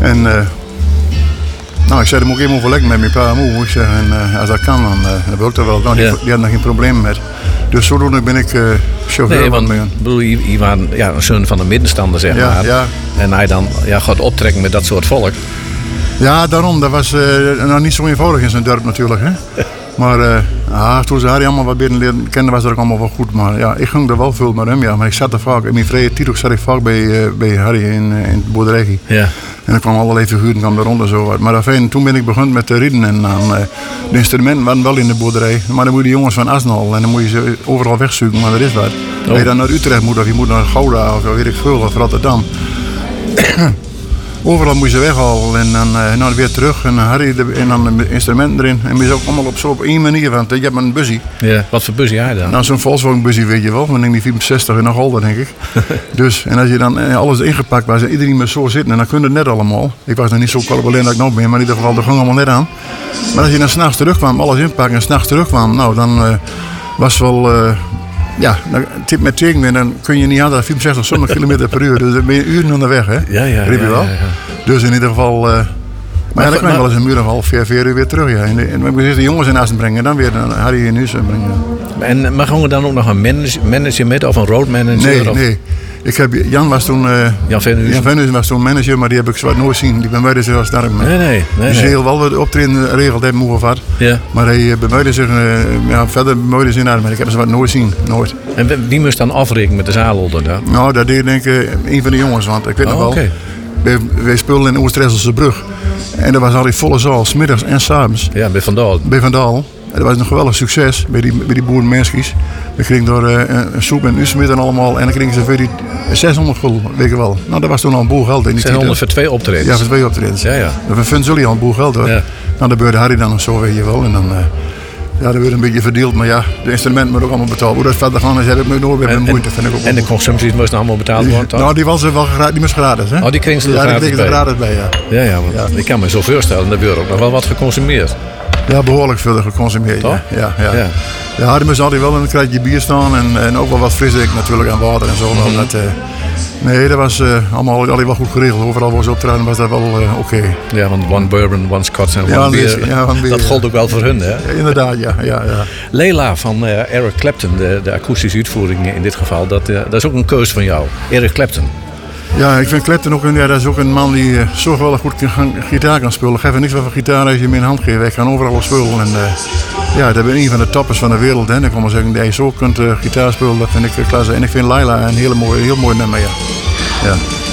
En ik zei, daar moet ik even overleggen met mijn pa en moe. Ik zeg, en als dat kan, dan wil ik dat wel. Nou, die hadden daar geen probleem met. Dus zodoende ben ik chauffeur van mij. Ik bedoel, je was een zoon van de middenstander, zeg maar. Ja. En hij dan gaat optrekken met dat soort volk. Ja, daarom. Dat was niet zo eenvoudig in zijn dorp natuurlijk. Hè. Maar toen ze Harry allemaal wat beter leren kennen, was dat ook allemaal wel goed. Maar ja, ik ging er wel veel met hem. Ja. Maar ik zat er vaak, in mijn vrije tijd zat ik vaak bij Harry in de boerderij. Ja. En er kwamen allerlei figuren er rond en zo. Maar toen ben ik begonnen met te rijden. En dan, de instrumenten waren wel in de boerderij. Maar dan moet je de jongens van Asnal en dan moet je ze overal wegzoeken. Maar er is wat. Als je dan naar Utrecht moet of je moet naar Gouda of weet ik veel, of Rotterdam. Overal moet je ze weghalen en dan weer terug en Harry en dan de instrumenten erin. En we zijn ook allemaal op één manier, want je hebt een busje. Ja, wat voor busje jij dan? Nou, zo'n Volkswagen busje weet je wel, van die 64 en nog Holder denk ik. Dus, en als je dan alles ingepakt was en iedereen met zo zitten, en dan kun je het net allemaal. Ik was nog niet zo corpulent dat ik nou ben, maar in ieder geval, dat ging allemaal net aan. Maar als je dan s'nachts terugkwam, alles inpakken en s'nachts terugkwam, nou dan was het wel... tip met tegen, dan kun je niet aan dat 64 zo'n kilometer per uur. Dus dan ben je uren onderweg, hè? Ja. Riep je wel? Ja. Dus in ieder geval... maar dan kwam je wel eens een uur of half, 4 uur weer terug. Ja. En we moesten de jongens in Assen brengen, dan weer Harry in huis brengen. Maar gaan we dan ook nog een manager met of een roadmanager? Nee. Jan was toen... Jan Venhuizen was toen manager, maar die heb ik zo nooit zien. Die bemuidde zich als sterk. Nee. Dus heel wel wat optreden geregeld hebben hoe of wat. Ja. Maar hij bemuidde zich... verder bemuidde zich naar, maar ik heb ze wat nooit zien. Nooit. En wie moest dan afrekenen met de zaalolder dan? Nou, dat deed denk ik een van de jongens, want ik weet nog wel... Okay. Wij speelden in de Oost-Resselse brug. En dat was al die volle zaal, 's middags en 's avonds. Ja, bij Van Daal. Bij Van Daal. En dat was een geweldig succes bij die boerenmenskies. We kregen door een soep en usmid en allemaal. En dan kregen ze voor die 600 gulden, weet je wel. Nou, dat was toen al een boel geld. In die 600 voor 2 optredens? Ja, voor 2 optredens. Ja. Dat vinden jullie al een boel geld hoor. Ja. Nou, dat beurde Harry dan nog zo, weet je wel. En dan... dat werd een beetje verdeeld, maar ja, de instrumenten moeten ook allemaal betaald. Hoe dat verder gaan is, heb ik me nooit meer moeite. Vind ik ook en de consumpties moesten allemaal betaald worden, toch? Nou, die was wel die moest gratis, hè? Oh, die kregen ze er gratis bij, ja. Ja, want ik kan me zo voorstellen, er wordt ook nog wel wat geconsumeerd. Ja, behoorlijk veel geconsumeerd, toch? Ja. Ja, Harry moest altijd wel in een kratje bier staan en ook wel wat frisdrank natuurlijk en water en zo. Mm-hmm. Nee, dat was allemaal wel goed geregeld. Overal waar ze optraden was dat wel oké. Ja, want one bourbon, one scotch en one beer. Dat gold ook wel voor hun, hè? Ja, inderdaad, ja. Leila van Eric Clapton, de akoestische uitvoering in dit geval, dat is ook een keuze van jou. Eric Clapton. Ja, ik vind Clapton ook dat is ook een man die zo wel goed gitaar kan spelen. Geef er niks van gitaar als je hem in de hand geeft. Hij kan overal op spelen. En dat ben een van de toppers van de wereld. Hè. Ik kan maar zeggen, dat hij zo kunt gitaar spelen, dat vind ik klasse. En ik vind Leila een heel mooi nummer, ja.